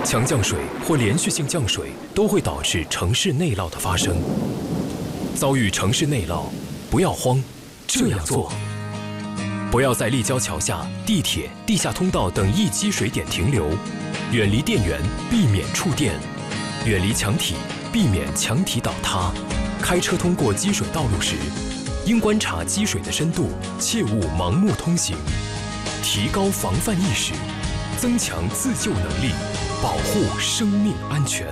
强降水或连续性降水都会导致城市内涝的发生。遭遇城市内涝，不要慌，这样做：不要在立交桥下、地铁、地下通道等易积水点停留，远离电源，避免触电；远离墙体，避免墙体倒塌。开车通过积水道路时，应观察积水的深度，切勿盲目通行。提高防范意识，增强自救能力，保护生命安全。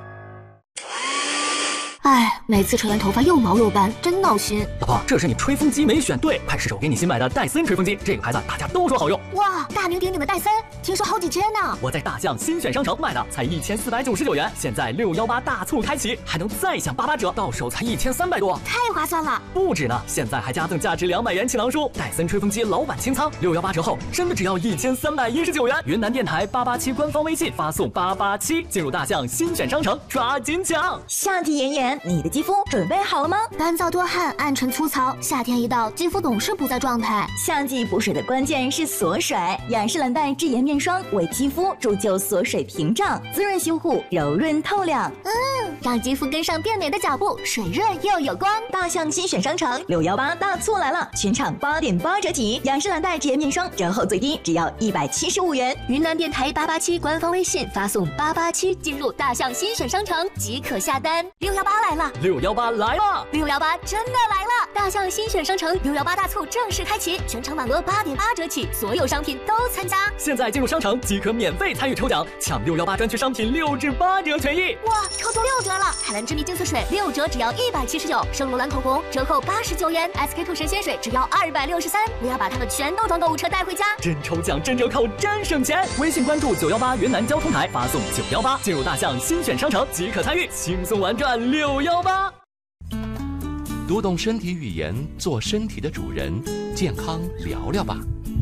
哎，每次吹完头发又毛又干，真闹心。 老婆，这是你吹风机没选对，快试试我给你新买的戴森吹风机，这个牌子大家都说好用。 哇，大名鼎鼎的戴森，听说好几千呢。 我在大象新选商城买的，才1499元，现在618大促开启，还能再享88折，到手才1300多， 太划算了。 不止呢，现在还加赠价值200元启囊书，戴森吹风机老板清仓，618折后真的只要1319元。云南电台887官方微信发送887，进入大象新选商城，抓紧抢。 夏季炎炎，你的肌肤准备好了吗？ 干燥多汗，暗沉粗糙，夏天一到，肌肤总是不在状态。 夏季补水的关键是锁水，雅诗兰黛智颜面霜为肌肤铸就锁水屏障，滋润修护，柔润透亮。 让肌肤跟上变美的脚步，水润又有光。 大象新选商城618大促来了，全场8.8折起，雅诗兰黛智颜面霜折后最低只要175元。 云南电台887官方微信发送887，进入大象新选商城即可下单。618来了 ，618来了 ，618真的来了！大象新选商城618大促正式开启，全场满额8.8折起，所有商品都参加。 现在进入商城即可免费参与抽奖，抢618专区商品6至8折权益。 哇，抽中6折了！海蓝之谜净色水6折只要179，圣罗兰口红折扣89元，SK2神仙水只要263。我要把它们全都装购物车带回家。 真抽奖，真折扣，真省钱！微信关注918云南交通台，发送918，进入大象新选商城即可参与，轻松玩转618。 读懂身体语言，做身体的主人，健康聊聊吧。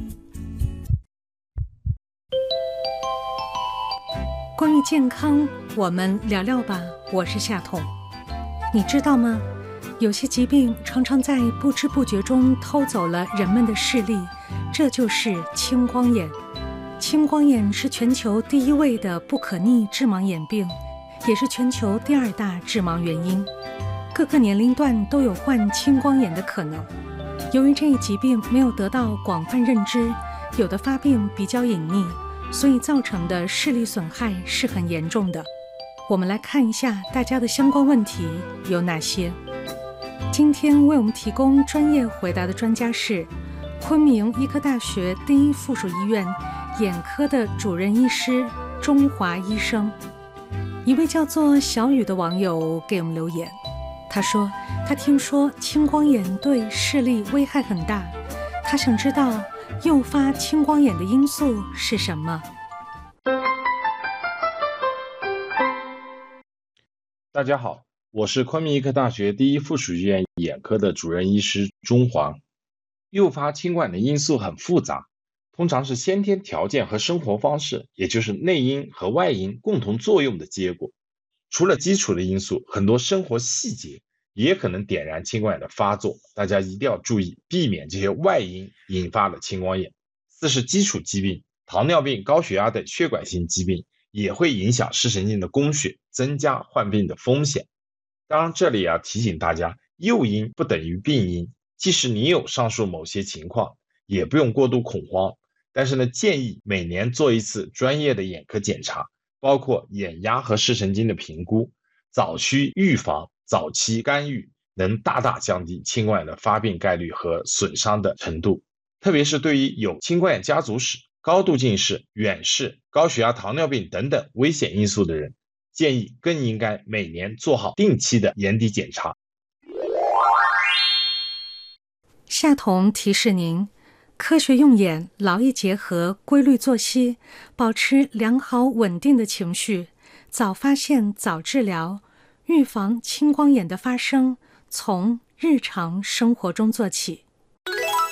关于健康，我们聊聊吧。我是夏彤。你知道吗？有些疾病常常在不知不觉中偷走了人们的视力，这就是青光眼。青光眼是全球第1位的不可逆致盲眼病，也是全球第2大致盲原因。各个年龄段都有患青光眼的可能。由于这一疾病没有得到广泛认知，有的发病比较隐匿，所以造成的视力损害是很严重的。我们来看一下大家的相关问题有哪些。今天为我们提供专业回答的专家是昆明医科大学第1附属医院眼科的主任医师钟华医生。一位叫做小雨的网友给我们留言，他说他听说青光眼对视力危害很大，他想知道诱发青光眼的因素是什么。 大家好，我是昆明医科大学第1附属医院眼科的主任医师钟华。诱发青光眼的因素很复杂，通常是先天条件和生活方式，也就是内因和外因共同作用的结果。除了基础的因素，很多生活细节也可能点燃青光眼的发作，大家一定要注意，避免这些外因引发的青光眼。4是基础疾病，糖尿病、高血压等血管性疾病也会影响视神经的供血，增加患病的风险。当然这里要提醒大家，诱因不等于病因，即使你有上述某些情况，也不用过度恐慌。但是呢，建议每年做一次专业的眼科检查，包括眼压和视神经的评估，早期预防、早期干预，能大大降低青光眼的发病概率和损伤的程度。特别是对于有青光眼家族史、高度近视、远视、高血压、糖尿病等等危险因素的人，建议更应该每年做好定期的眼底检查。 夏彤提示您，科学用眼，劳逸结合，规律作息，保持良好稳定的情绪，早发现早治疗，预防青光眼的发生，从日常生活中做起。